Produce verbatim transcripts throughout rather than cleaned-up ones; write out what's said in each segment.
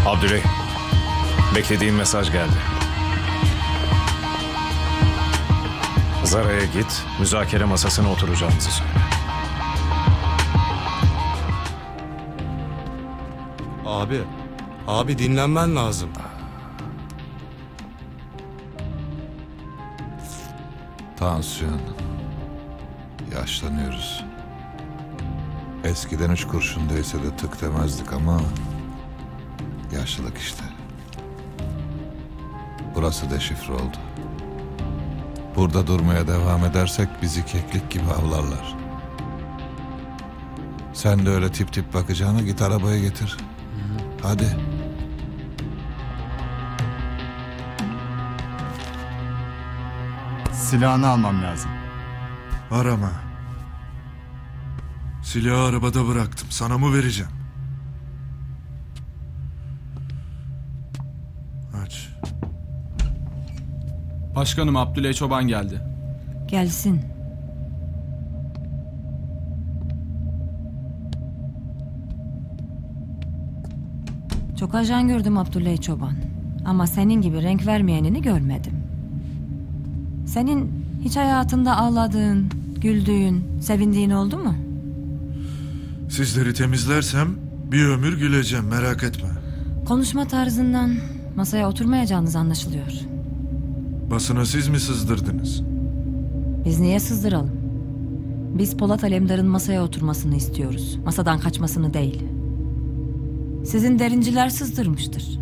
Abdüley, beklediğin mesaj geldi. Zara'ya git, müzakere masasına oturacağınızı söyle. Abi, abi dinlenmen lazım. Tansiyon. Yaşlanıyoruz. Eskiden üç kurşun değse de tık demezdik ama... yaşlılık işte. Burası deşifre oldu. Burada durmaya devam edersek bizi keklik gibi avlarlar. Sen de öyle tip tip bakacağına git arabayı getir. Hadi. Silahını almam lazım. Arama. Silahı arabada bıraktım. Sana mı vereceğim? Aç. Başkanım, Abdüley Çoban geldi. Gelsin. Çok ajan gördüm Abdüley Çoban. Ama senin gibi renk vermeyenini görmedim. Senin hiç hayatında ağladığın, güldüğün, sevindiğin oldu mu? Sizleri temizlersem bir ömür güleceğim, merak etme. Konuşma tarzından masaya oturmayacağınız anlaşılıyor. Basına siz mi sızdırdınız? Biz niye sızdıralım? Biz Polat Alemdar'ın masaya oturmasını istiyoruz. Masadan kaçmasını değil. Sizin derinciler sızdırmıştır.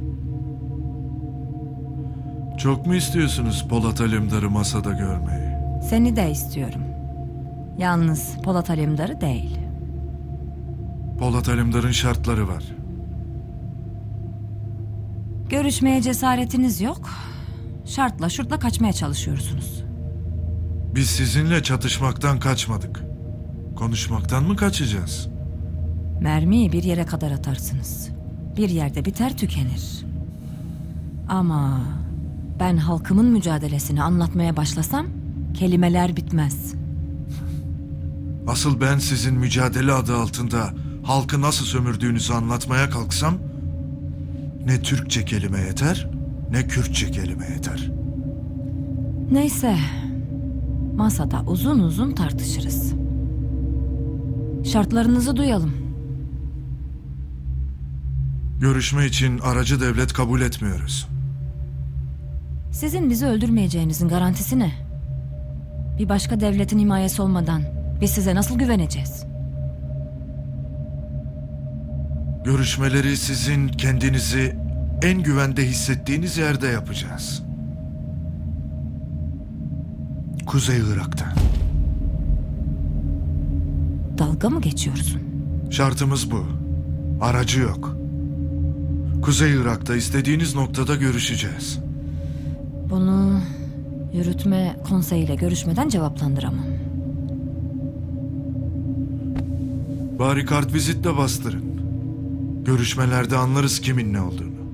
Çok mu istiyorsunuz Polat Alemdar'ı masada görmeyi? Seni de istiyorum. Yalnız Polat Alemdar'ı değil. Polat Alemdar'ın şartları var. Görüşmeye cesaretiniz yok. Şartla şurtla kaçmaya çalışıyorsunuz. Biz sizinle çatışmaktan kaçmadık. Konuşmaktan mı kaçacağız? Mermiyi bir yere kadar atarsınız. Bir yerde biter, tükenir. Ama ben halkımın mücadelesini anlatmaya başlasam kelimeler bitmez. Asıl ben sizin mücadele adı altında halkı nasıl sömürdüğünüzü anlatmaya kalksam ne Türkçe kelime yeter, ne Kürtçe kelime yeter. Neyse, masada uzun uzun tartışırız. Şartlarınızı duyalım. Görüşme için aracı devlet kabul etmiyoruz. Sizin bizi öldürmeyeceğinizin garantisi ne? Bir başka devletin himayesi olmadan biz size nasıl güveneceğiz? Görüşmeleri sizin kendinizi en güvende hissettiğiniz yerde yapacağız. Kuzey Irak'ta. Dalga mı geçiyorsun? Şartımız bu. Aracı yok. Kuzey Irak'ta istediğiniz noktada görüşeceğiz. Bunu yürütme konseyiyle görüşmeden cevaplandıramam. Bari kartvizitle bastırın. Görüşmelerde anlarız kimin ne olduğunu.